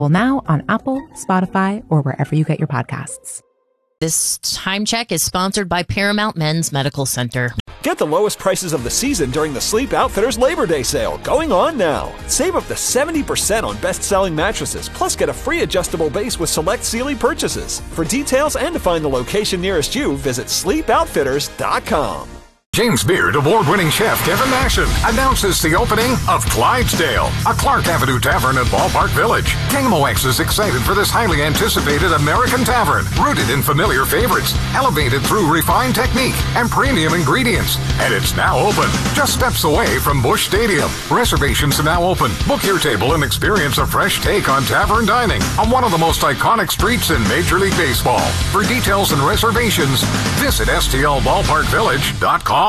now on Apple, Spotify, or wherever you get your podcasts. This time check is sponsored by Paramount Men's Medical Center. Get the lowest prices of the season during the Sleep Outfitters Labor Day sale, going on now. Save up to 70% on best-selling mattresses, plus get a free adjustable base with select Sealy purchases. For details and to find the location nearest you, visit sleepoutfitters.com. James Beard award-winning chef Kevin Nation announces the opening of Clydesdale, a Clark Avenue tavern at Ballpark Village. KMOX is excited for this highly anticipated American tavern, rooted in familiar favorites, elevated through refined technique and premium ingredients. And it's now open, just steps away from Busch Stadium. Reservations are now open. Book your table and experience a fresh take on tavern dining on one of the most iconic streets in Major League Baseball. For details and reservations, visit stlballparkvillage.com.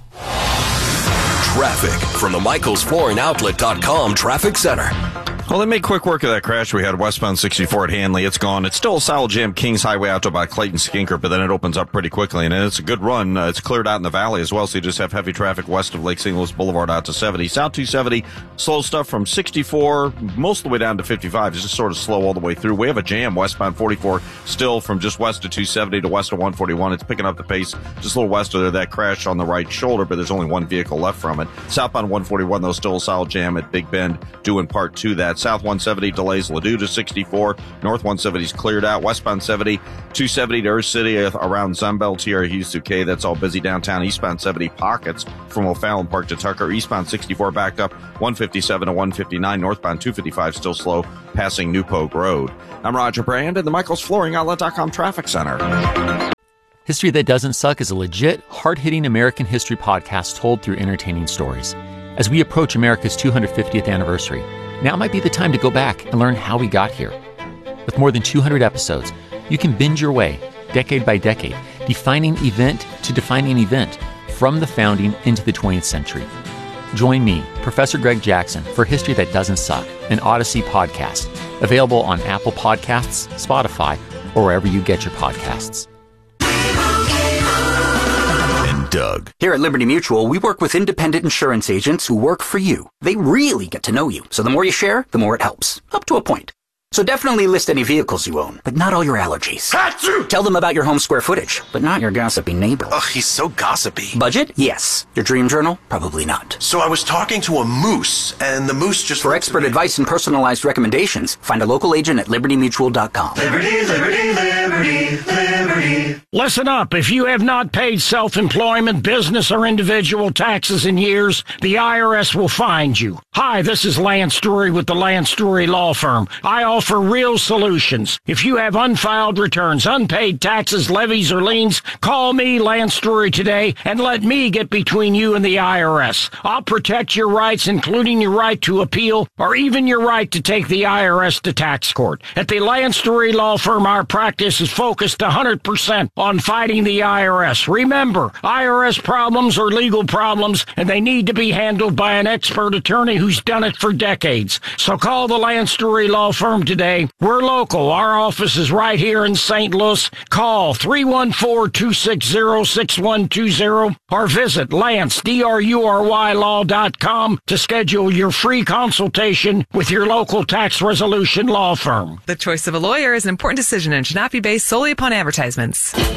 Traffic from the MichaelsFlooringOutlet.com Traffic Center. Well, they made quick work of that crash we had westbound 64 at Hanley. It's gone. It's still a solid jam, Kings Highway out to about Clayton Skinker, but then it opens up pretty quickly, and it's a good run. It's cleared out in the valley as well, so you just have heavy traffic west of Lake St. Louis Boulevard out to 70. South 270, slow stuff from 64 most of the way down to 55. It's just sort of slow all the way through. We have a jam westbound 44 still from just west of 270 to west of 141. It's picking up the pace just a little west of there. That crash on the right shoulder, but there's only one vehicle left from it. Southbound 141, though, still a solid jam at Big Bend, due in part to that. South 170 delays Ladue to 64. North 170 is cleared out. Westbound 70, 270 to Earth City around Sunbelt here at Hughes 2K. That's all busy downtown. Eastbound 70 pockets from O'Fallon Park to Tucker. Eastbound 64 backed up 157 to 159. Northbound 255 still slow passing New Pogue Road. I'm Roger Brand in the MichaelsFlooringOutlet.com Traffic Center. History That Doesn't Suck is a legit, hard-hitting American history podcast told through entertaining stories. As we approach America's 250th anniversary, now might be the time to go back and learn how we got here. With more than 200 episodes, you can binge your way, decade by decade, defining event to defining event, from the founding into the 20th century. Join me, Professor Greg Jackson, for History That Doesn't Suck, an Odyssey podcast, available on Apple Podcasts, Spotify, or wherever you get your podcasts. Doug. Here at Liberty Mutual, we work with independent insurance agents who work for you. They really get to know you, so the more you share, the more it helps. Up to a point. So definitely list any vehicles you own, but not all your allergies. Achoo! Tell them about your home square footage, but not your gossipy neighbor. Ugh, he's so gossipy. Budget? Yes. Your dream journal? Probably not. So I was talking to a moose, and the moose just... For expert advice and personalized recommendations, find a local agent at libertymutual.com. Liberty, liberty, liberty, liberty. Listen up. If you have not paid self-employment, business, or individual taxes in years, the IRS will find you. Hi, this is Lance Drury with the Lance Drury Law Firm. I offer real solutions. If you have unfiled returns, unpaid taxes, levies, or liens, call me, Lance Drury, today, and let me get between you and the IRS. I'll protect your rights, including your right to appeal, or even your right to take the IRS to tax court. At the Lance Drury Law Firm, our practice is focused 100% on fighting the IRS. Remember, IRS problems are legal problems, and they need to be handled by an expert attorney who's done it for decades. So call the Lance Drury Law Firm today. We're local. Our office is right here in St. Louis. Call 314-260-6120 or visit LanceDruryLaw.com to schedule your free consultation with your local tax resolution law firm. The choice of a lawyer is an important decision and should not be based solely upon advertisements.